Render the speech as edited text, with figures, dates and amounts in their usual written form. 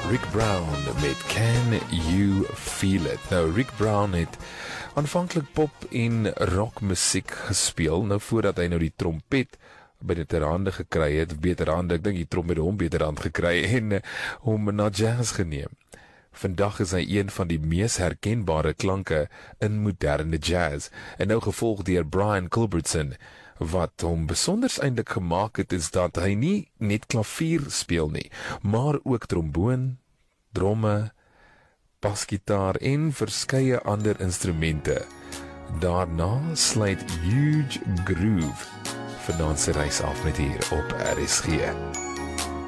Rick Brown met Can You Feel It? Nou, Rick Brown het aanvanklik pop en rockmusiek gespeel, nou voordat hy nou die trompet by die terhande gekry het, beterhande, ek dink die trompet hom beterhand gekry en hom na jazz geneem. Vandag is hy een van die mees herkenbare klanke in moderne jazz, en nou gevolg deur Brian Culbertson. Wat hom besonders eintlik gemaak het, is dat hy nie net klavier speel nie, maar ook tromboon, dromme, basgitaar en verskeie ander instrumente. Daarna sluit Huge Groove vanaand se reis af met hier op RSG.